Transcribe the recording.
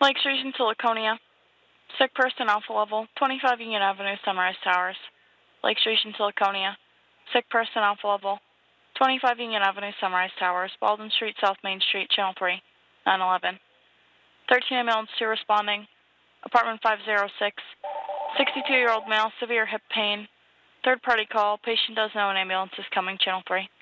Lake Station to Laconia. Sick person alpha level, 25 Union Avenue, Sunrise Towers. Lake Station to Laconia. Sick person alpha level, 25 Union Avenue, Sunrise Towers. Baldwin Street, South Main Street, Channel 3, 911. 13 ambulance 2 responding. Apartment 506. 62-year-old male, severe hip pain. Third party call. Patient does know an ambulance is coming, Channel 3.